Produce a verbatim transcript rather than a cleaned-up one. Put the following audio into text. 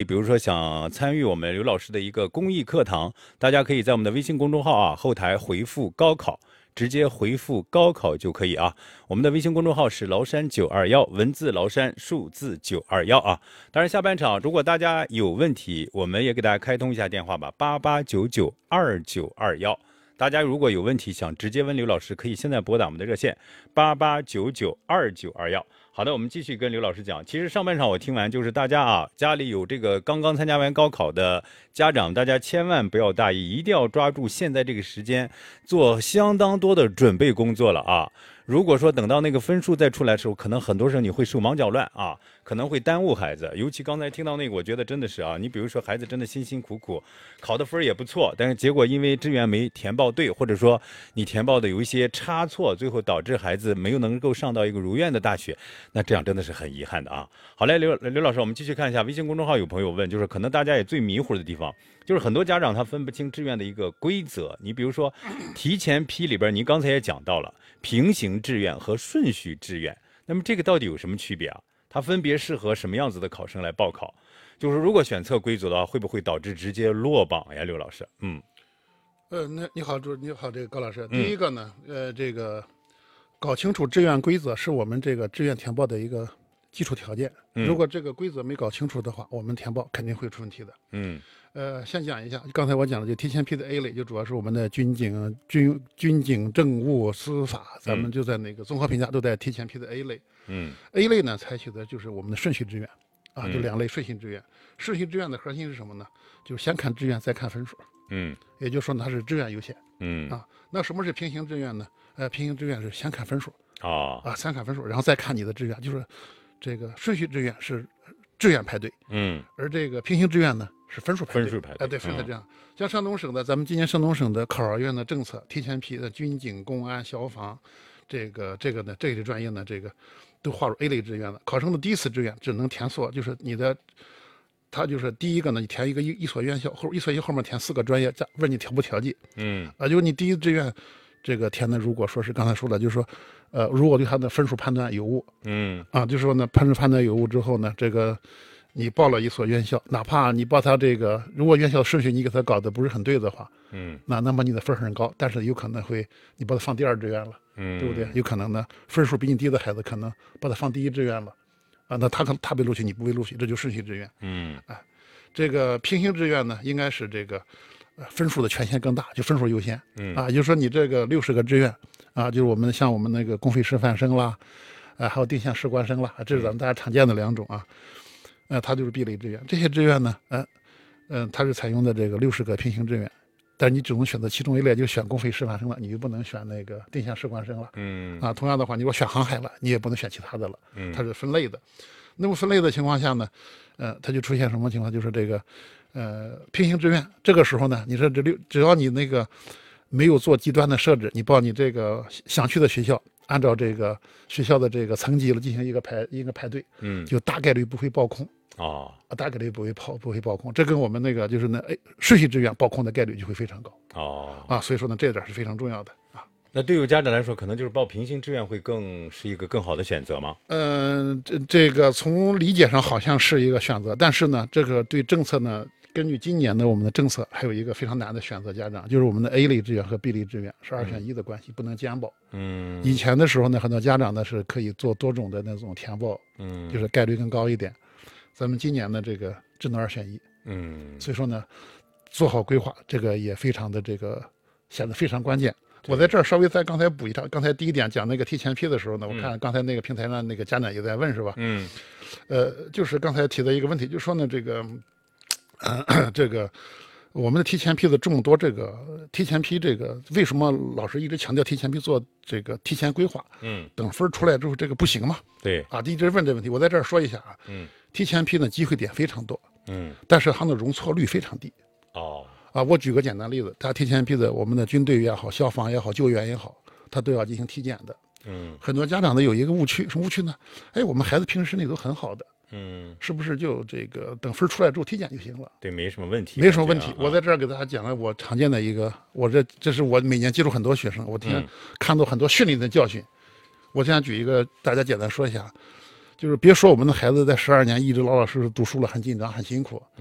比如说想参与我们刘老师的一个公益课堂，大家可以在我们的微信公众号啊后台回复高考，直接回复高考就可以啊。我们的微信公众号是崂山九二一，文字崂山，数字九二一啊。当然下半场如果大家有问题，我们也给大家开通一下电话吧，八八九九二九二一。大家如果有问题想直接问刘老师，可以现在拨打我们的热线八八九九二九二一。好的，我们继续跟刘老师讲。其实上半场我听完，就是大家啊，家里有这个刚刚参加完高考的家长，大家千万不要大意，一定要抓住现在这个时间，做相当多的准备工作了啊。如果说等到那个分数再出来的时候，可能很多时候你会手忙脚乱啊，可能会耽误孩子。尤其刚才听到那个，我觉得真的是啊，你比如说孩子真的辛辛苦苦，考的分也不错，但是结果因为志愿没填报对，或者说你填报的有一些差错，最后导致孩子没有能够上到一个如愿的大学，那这样真的是很遗憾的啊。好嘞，刘刘老师，我们继续看一下微信公众号，有朋友问，就是可能大家也最迷糊的地方，就是很多家长他分不清志愿的一个规则。你比如说提前批里边，您刚才也讲到了平行志愿和顺序志愿，那么这个到底有什么区别啊？它分别适合什么样子的考生来报考？就是如果选错规则的话，会不会导致直接落榜呀？刘老师，嗯， 呃，那你好，主你好，这个高老师，第一个呢，嗯、呃，这个搞清楚志愿规则是我们这个志愿填报的一个基础条件。如果这个规则没搞清楚的话，我们填报肯定会出问题的。 嗯， 呃，先讲一下，刚才我讲的就提前批的 A 类，就主要是我们的军警、军军警、政务、司法，咱们就在那个综合评价都在提前批的 A 类。 嗯 ，A 类呢采取的就是我们的顺序志愿，啊，就两类顺序志愿。顺序志愿的核心是什么呢？就是先看志愿，再看分数。 嗯， 也就是说呢，它是志愿优先。 嗯啊，那什么是平行志愿呢？呃，平行志愿是先看分数。 哦啊，先看分数，然后再看你的志愿，就是这个顺序志愿是志愿排队， 嗯， 而这个平行志愿呢是分数排队。 分数排队， 哎，对，分的这样。像山东省的，咱们今年山东省的考儿院的政策，提前批的军警、公安、消防，这个这个呢，这个专业呢，这个都划入 A 类志愿了。考生的第一次志愿只能填错，就是你的，他就是第一个呢，你填一个一一所院校，后一所一后面填四个专业，问你调不调剂。 嗯， 啊，就是你第一志愿。这个填的，如果说是刚才说了，就是说，呃，如果对他的分数判断有误， 嗯， 啊，就是说呢，分数判断有误之后呢，这个你报了一所院校，哪怕你报他这个，如果院校顺序你给他搞得不是很对的话， 嗯， 那那么你的分很高，但是有可能会你把他放第二志愿了， 嗯， 对不对？有可能呢，分数比你低的孩子可能把他放第一志愿了，啊，那他可能他被录取，你不被录取，这就顺序志愿。 嗯， 哎，这个平行志愿呢，应该是这个。分数的权限更大，就分数优先。 嗯啊，也就是说你这个六十个志愿啊，就是我们像我们那个公费师范生啦，啊，还有定向士官生啦，这是咱们大家常见的两种啊。呃，它就是 B 类志愿。这些志愿呢，嗯、呃、嗯、呃，它是采用的这个六十个平行志愿，但是你只能选择其中一类，就选公费师范生了，你就不能选那个定向士官生了。 嗯啊，同样的话，你如果选航海了，你也不能选其他的了。 嗯， 它是分类的。那么分类的情况下呢，呃，它就出现什么情况？就是这个。呃，平行志愿这个时候呢，你说这六，只要你那个没有做极端的设置，你报你这个想去的学校，按照这个学校的这个层级了进行一个排一个排队， 嗯， 就大概率不会报空。 哦， 大概率不会报不会报空，这跟我们那个就是那哎顺序志愿报空的概率就会非常高。 哦， 啊，所以说呢，这点是非常重要的啊。 那对于家长来说，可能就是报平行志愿会更是一个更好的选择吗？ 嗯、呃，这这个从理解上好像是一个选择，但是呢，这个对政策呢。根据今年的我们的政策，还有一个非常难的选择，家长就是我们的 A 类志愿和 B 类志愿是二选一的关系，嗯、不能兼报。 嗯， 以前的时候呢，很多家长呢是可以做多种的那种填报， 嗯， 就是概率更高一点。咱们今年的这个只能二选一， 嗯， 所以说呢，做好规划，这个也非常的这个显得非常关键。我在这儿稍微再刚才补一条，刚才第一点讲那个提前批的时候呢，我看刚才那个平台上那个家长也在问是吧？ 嗯， 呃，就是刚才提的一个问题，就是说呢这个。呃，这个我们的提前批的这么多，这个提前批这个为什么老师一直强调提前批做这个提前规划？ 嗯， 等分出来之后，这个不行嘛？ 对啊，一直问这问题，我在这儿说一下啊。 嗯， 提前批呢机会点非常多， 嗯， 但是它的容错率非常低。 哦， 啊，我举个简单例子，他提前批的我们的军队也好，消防也好，救援也好，他都要进行体检的。 嗯， 很多家长呢有一个误区，什么误区呢？哎，我们孩子平时身体都很好的。 嗯， 是不是就这个等分出来之后体检就行了？ 对，没什么问题， 没什么问题。 啊、 我在这儿给大家讲了我常见的一个，我这这是我每年接触很多学生，我听、 嗯、 看到很多训练的教训。我现在举一个，大家简单说一下，就是别说我们的孩子在十二年一直老老实实读书了，很紧张，很辛苦。